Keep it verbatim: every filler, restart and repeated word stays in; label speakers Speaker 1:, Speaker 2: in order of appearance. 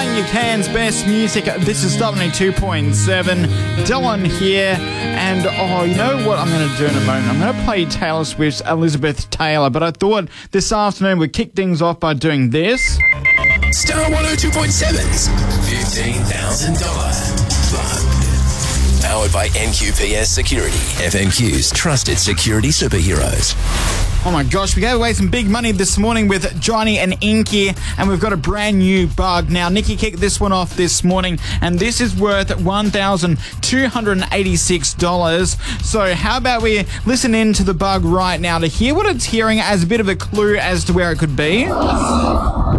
Speaker 1: playing your Cairns best music. This is W two point seven. Dylan here. And, oh, you know what I'm going to do in a moment? I'm going to play Taylor Swift's Elizabeth Taylor. But I thought this afternoon we'd kick things off by doing this.
Speaker 2: Star one oh two point seven's fifteen thousand dollars Bug. Powered by N Q P S Security. F M Q's trusted security superheroes.
Speaker 1: Oh my gosh, we gave away some big money this morning with Johnny and Inky, and we've got a brand new bug. Now, Nikki kicked this one off this morning, and this is worth one thousand two hundred eighty-six dollars. So how about we listen in to the bug right now to hear what it's hearing as a bit of a clue as to where it could be?